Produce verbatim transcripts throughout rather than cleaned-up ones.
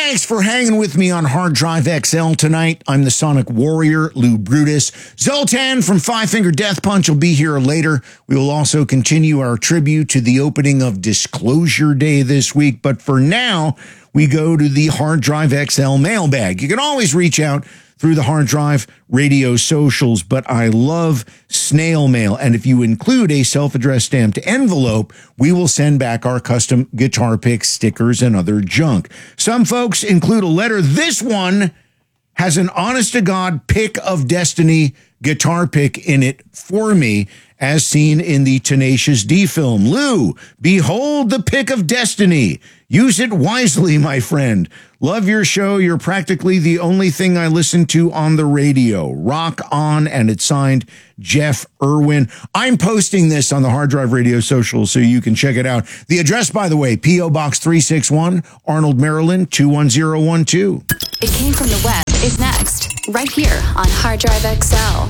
Thanks for hanging with me on Hard Drive X L tonight. I'm the Sonic Warrior, Lou Brutus. Zoltan from Five Finger Death Punch will be here later. We will also continue our tribute to the opening of Disclosure Day this week. But for now, we go to the Hard Drive X L mailbag. You can always reach out through the Hard Drive Radio socials, but I love snail mail. And if you include a self-addressed stamped envelope, we will send back our custom guitar picks, stickers, and other junk. Some folks include a letter. This one has an honest-to-God pick of destiny guitar pick in it for me, as seen in the Tenacious D film. Lou, behold the pick of destiny. Use it wisely, my friend. Love your show. You're practically the only thing I listen to on the radio. Rock on, and it's signed Jeff Irwin. I'm posting this on the Hard Drive Radio social so you can check it out. The address, by the way, P O Box three six one, Arnold, Maryland, two one zero one two. It Came From the Web is next, right here on Hard Drive X L.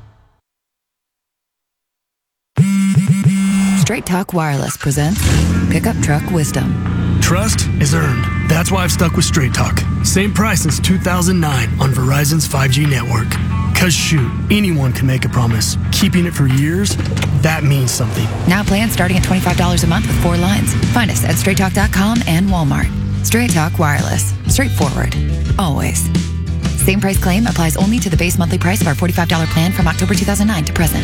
Straight Talk Wireless presents Pickup Truck Wisdom. Trust is earned. That's why I've stuck with Straight Talk. Same price since two thousand nine on Verizon's five G network. Cause shoot, anyone can make a promise. Keeping it for years, that means something. Now plans starting at twenty-five dollars a month with four lines. Find us at straight talk dot com and Walmart. Straight Talk Wireless. Straightforward. Always. Same price claim applies only to the base monthly price of our forty-five dollars plan from October two thousand nine to present.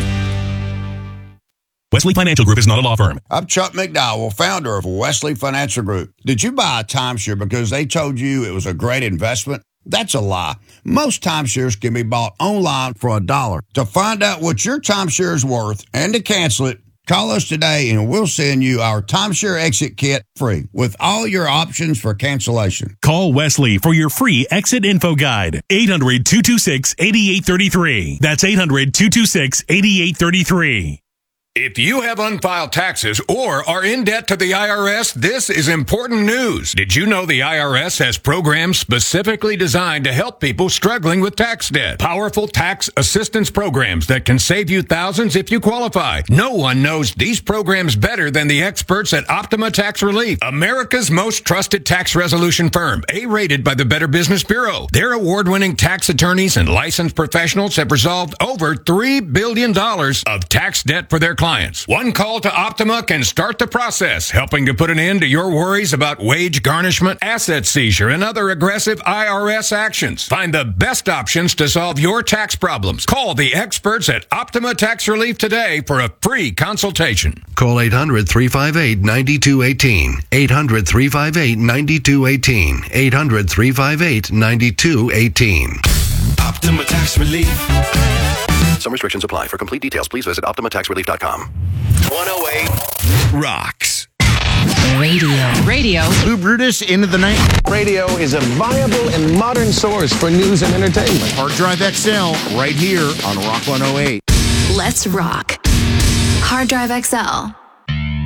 Wesley Financial Group is not a law firm. I'm Chuck McDowell, founder of Wesley Financial Group. Did you buy a timeshare because they told you it was a great investment? That's a lie. Most timeshares can be bought online for a dollar. To find out what your timeshare is worth and to cancel it, call us today and we'll send you our timeshare exit kit free with all your options for cancellation. Call Wesley for your free exit info guide. eight hundred, two two six, eight eight three three. That's eight hundred, two two six, eight eight three three. If you have unfiled taxes or are in debt to the I R S, this is important news. Did you know the I R S has programs specifically designed to help people struggling with tax debt? Powerful tax assistance programs that can save you thousands if you qualify. No one knows these programs better than the experts at Optima Tax Relief, America's most trusted tax resolution firm, A-rated by the Better Business Bureau. Their award-winning tax attorneys and licensed professionals have resolved over three billion dollars of tax debt for their clients. One call to Optima can start the process, helping to put an end to your worries about wage garnishment, asset seizure, and other aggressive I R S actions. Find the best options to solve your tax problems. Call the experts at Optima Tax Relief today for a free consultation. Call eight hundred, three five eight, nine two one eight. eight hundred, three five eight, nine two one eight. eight hundred, three five eight, nine two one eight. Optima Tax Relief. Some restrictions apply. For complete details, please visit optima tax relief dot com. one oh eight Rocks. Radio. Radio. Lou Brutus, into the night. Radio is a viable and modern source for news and entertainment. Hard Drive X L, right here on Rock one oh eight. Let's rock. Hard Drive X L.